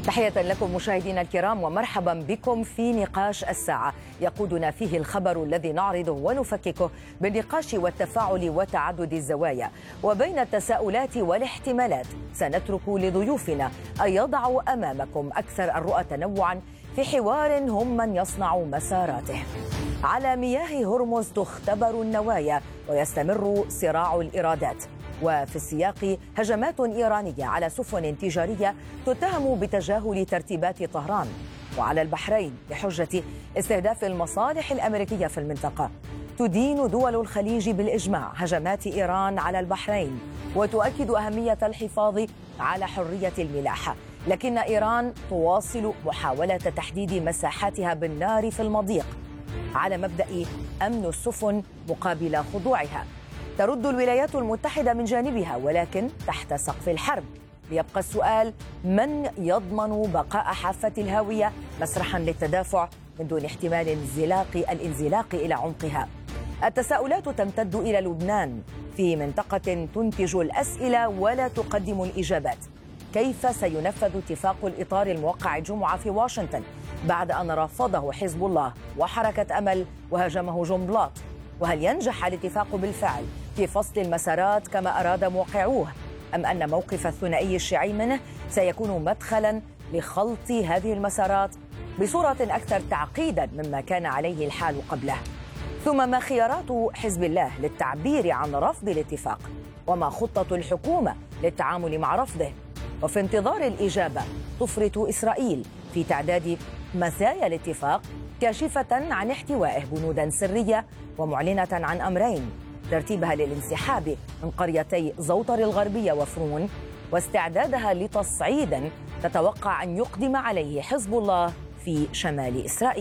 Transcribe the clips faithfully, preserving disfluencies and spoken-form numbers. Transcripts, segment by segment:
تحية لكم مشاهدينا الكرام ومرحبا بكم في نقاش الساعة يقودنا فيه الخبر الذي نعرضه ونفككه بالنقاش والتفاعل وتعدد الزوايا. وبين التساؤلات والاحتمالات سنترك لضيوفنا أن يضعوا أمامكم أكثر الرؤى تنوعا في حوار هم من يصنع مساراته. على مياه هرمز تختبر النوايا ويستمر صراع الإرادات، وفي السياق هجمات إيرانية على سفن تجارية تتهم بتجاهل ترتيبات طهران، وعلى البحرين بحجة استهداف المصالح الأمريكية في المنطقة. تدين دول الخليج بالإجماع هجمات إيران على البحرين وتؤكد أهمية الحفاظ على حرية الملاحة، لكن إيران تواصل محاولة تحديد مساحاتها بالنار في المضيق على مبدأ أمن السفن مقابل خضوعها. ترد الولايات المتحدة من جانبها ولكن تحت سقف الحرب. ليبقى السؤال: من يضمن بقاء حافة الهاوية مسرحا للتدافع من دون احتمال انزلاق الانزلاق إلى عمقها؟ التساؤلات تمتد إلى لبنان في منطقة تنتج الأسئلة ولا تقدم الإجابات. كيف سينفذ اتفاق الإطار الموقع الجمعة في واشنطن بعد أن رفضه حزب الله وحركة أمل وهاجمه جنبلاط؟ وهل ينجح الاتفاق بالفعل في فصل المسارات كما أراد موقعوه، أم أن موقف الثنائي الشيعي منه سيكون مدخلا لخلط هذه المسارات بصورة أكثر تعقيدا مما كان عليه الحال قبله؟ ثم ما خيارات حزب الله للتعبير عن رفض الاتفاق، وما خطة الحكومة للتعامل مع رفضه؟ وفي انتظار الإجابة تفرط إسرائيل في تعداد مزايا الاتفاق كاشفة عن احتوائه بنودا سرية ومعلنة عن أمرين: ترتيبها للانسحاب من قريتي زوطر الغربية وفرون، واستعدادها لتصعيد تتوقع أن يقدم عليه حزب الله في شمال إسرائيل.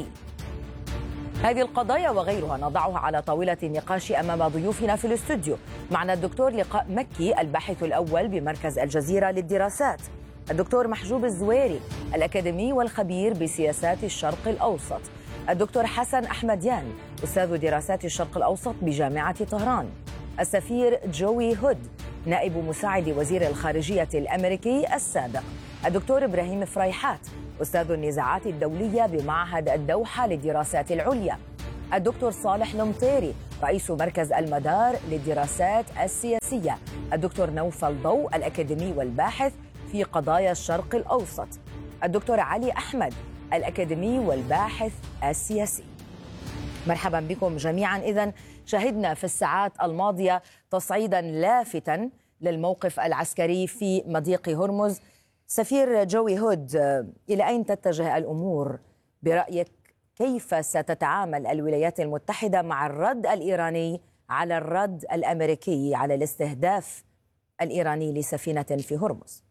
هذه القضايا وغيرها نضعها على طاولة النقاش أمام ضيوفنا في الاستوديو. معنا الدكتور لقاء مكي الباحث الأول بمركز الجزيرة للدراسات، الدكتور محجوب الزويري الأكاديمي والخبير بسياسات الشرق الأوسط، الدكتور حسن أحمديان أستاذ دراسات الشرق الأوسط بجامعة طهران، السفير جوي هود نائب مساعد وزير الخارجية الأمريكي السابق، الدكتور إبراهيم فريحات أستاذ النزاعات الدولية بمعهد الدوحة للدراسات العليا، الدكتور صالح المطيري رئيس مركز المدار للدراسات السياسية، الدكتور نوفل ضوء الأكاديمي والباحث في قضايا الشرق الأوسط، الدكتور علي أحمد الأكاديمي والباحث السياسي. مرحبا بكم جميعا. إذن شهدنا في الساعات الماضية تصعيدا لافتا للموقف العسكري في مضيق هرمز. سفير جوي هود، إلى أين تتجه الأمور برأيك؟ كيف ستتعامل الولايات المتحدة مع الرد الإيراني على الرد الأمريكي على الاستهداف الإيراني لسفينة في هرمز؟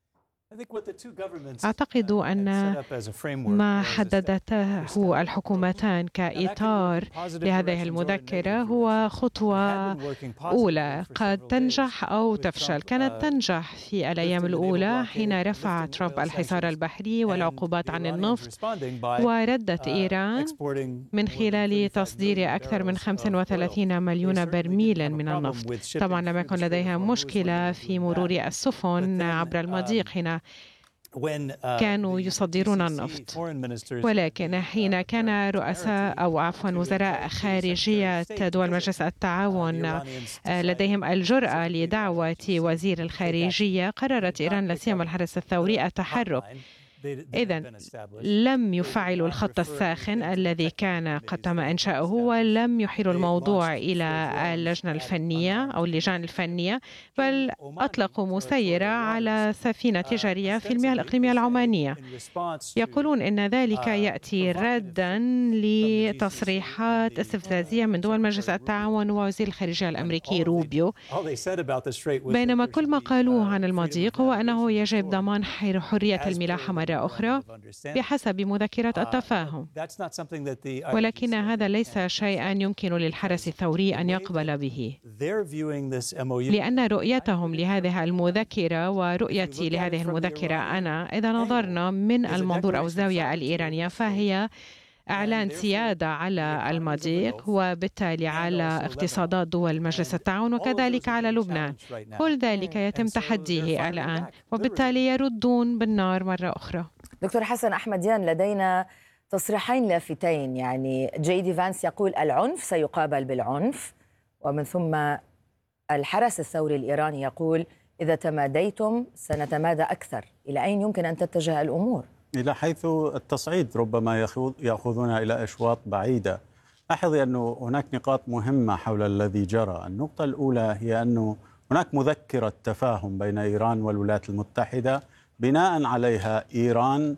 أعتقد أن ما حددته الحكومتان كإطار لهذه المذكرة هو خطوة أولى قد تنجح أو تفشل. كانت تنجح في الأيام الأولى حين رفع ترامب الحصار البحري والعقوبات عن النفط، وردت إيران من خلال تصدير أكثر من خمسة وثلاثين مليون برميل من النفط. طبعا لم يكن لديها مشكلة في مرور السفن عبر المضيق حين كانوا يصدرون النفط، ولكن حين كان رؤساء أو عفوا وزراء خارجية دول مجلس التعاون لديهم الجرأة لدعوة وزير الخارجية، قررت إيران لا سيما الحرس الثوري التحرك. إذن لم يفعلوا الخط الساخن الذي كان قد تم إنشاؤه، ولم يحيلوا الموضوع إلى اللجنة الفنية أو اللجان الفنية، بل أطلقوا مسيرة على سفينة تجارية في المياه الإقليمية العمانية. يقولون إن ذلك يأتي ردا لتصريحات استفزازية من دول مجلس التعاون ووزير الخارجية الأمريكي روبيو، بينما كل ما قالوه عن المضيق هو أنه يجب ضمان حرية الملاحة مرة أخرى بحسب مذكرة التفاهم، ولكن هذا ليس شيئا يمكن للحرس الثوري أن يقبل به، لأن رؤيتهم لهذه المذكرة ورؤيتي لهذه المذكرة أنا إذا نظرنا من المنظور أو الزاوية الإيرانية فهي إعلان سيادة على المضيق وبالتالي على اقتصادات دول مجلس التعاون وكذلك على لبنان. كل ذلك يتم تحديه الآن وبالتالي يردون بالنار مرة أخرى. دكتور حسن أحمديان، لدينا تصريحين لافتين، يعني جي دي فانس يقول العنف سيقابل بالعنف، ومن ثم الحرس الثوري الإيراني يقول إذا تماديتم سنتمادى أكثر. إلى أين يمكن أن تتجه الأمور؟ إلى حيث التصعيد ربما يأخذنا إلى أشواط بعيدة. لاحظي أن هناك نقاط مهمة حول الذي جرى. النقطة الأولى هي أن هناك مذكرة تفاهم بين إيران والولايات المتحدة بناء عليها إيران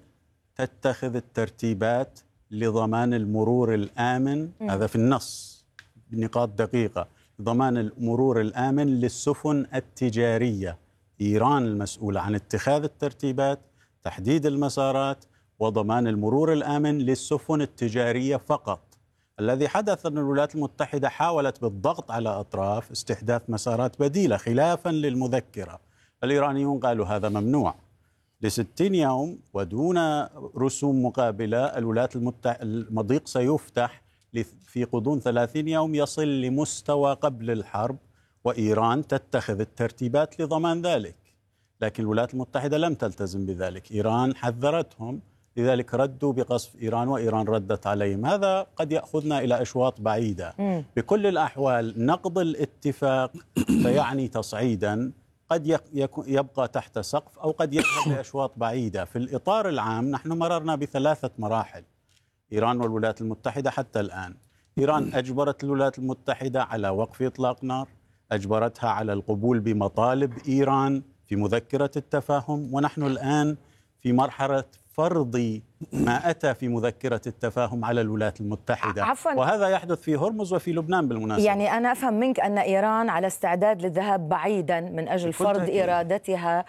تتخذ الترتيبات لضمان المرور الآمن، م. هذا في النص بنقاط دقيقة، ضمان المرور الآمن للسفن التجارية. إيران المسؤولة عن اتخاذ الترتيبات، تحديد المسارات، وضمان المرور الآمن للسفن التجارية فقط. الذي حدث أن الولايات المتحدة حاولت بالضغط على أطراف استحداث مسارات بديلة خلافا للمذكرة. الإيرانيون قالوا هذا ممنوع لستين يوم ودون رسوم مقابلة. الولايات المتحدة المضيق سيفتح في غضون ثلاثين يوم يصل لمستوى قبل الحرب، وإيران تتخذ الترتيبات لضمان ذلك. لكن الولايات المتحدة لم تلتزم بذلك، إيران حذرتهم، لذلك ردوا بقصف إيران وإيران ردت عليهم. هذا قد يأخذنا إلى أشواط بعيدة. م. بكل الأحوال نقض الاتفاق فيعني تصعيدا قد يبقى تحت سقف أو قد يذهب لأشواط بعيدة. في الإطار العام نحن مررنا بثلاثة مراحل، إيران والولايات المتحدة حتى الآن. إيران أجبرت الولايات المتحدة على وقف إطلاق نار، أجبرتها على القبول بمطالب إيران في مذكرة التفاهم، ونحن الآن في مرحلة فرض ما أتى في مذكرة التفاهم على الولايات المتحدة. عفواً. وهذا يحدث في هرمز وفي لبنان بالمناسبة. يعني أنا أفهم منك أن إيران على استعداد للذهاب بعيدا من أجل فرض تأكيد. إرادتها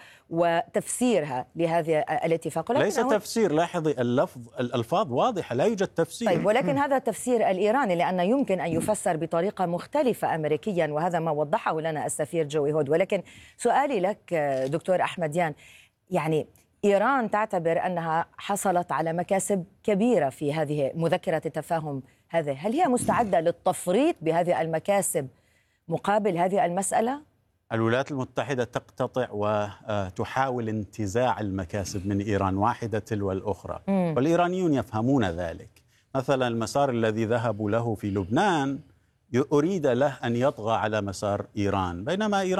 وتفسيرها لهذا الاتفاق. ليس تفسير، لاحظي اللفظ الألفاظ واضحة، لا يوجد تفسير. طيب، ولكن هذا التفسير الإيراني، لأنه يمكن أن يفسر بطريقة مختلفة أمريكيا، وهذا ما وضحه لنا السفير جوي هود. ولكن سؤالي لك دكتور أحمديان، يعني إيران تعتبر أنها حصلت على مكاسب كبيرة في هذه مذكرة التفاهم هذه، هل هي مستعدة للتفريط بهذه المكاسب مقابل هذه المسألة؟ الولايات المتحدة تقتطع وتحاول انتزاع المكاسب من إيران واحدة تلو الأخرى، م. والإيرانيون يفهمون ذلك. مثلا المسار الذي ذهبوا له في لبنان أريد له أن يطغى على مسار إيران، بينما إيران